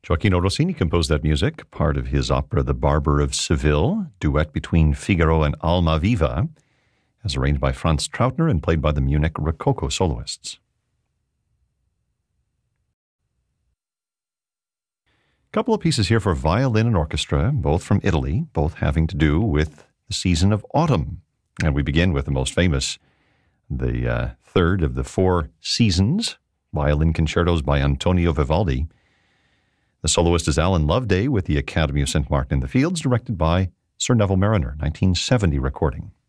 Gioacchino Rossini composed that music, part of his opera The Barber of Seville, duet between Figaro and Almaviva, as arranged by Franz Trautner and played by the Munich Rococo soloists. A couple of pieces here for violin and orchestra, both from Italy, both having to do with the season of autumn. And we begin with the most famous, the third of the four seasons, violin concertos by Antonio Vivaldi. The soloist is Alan Loveday with the Academy of St. Martin in the Fields, directed by Sir Neville Marriner, 1970 recording.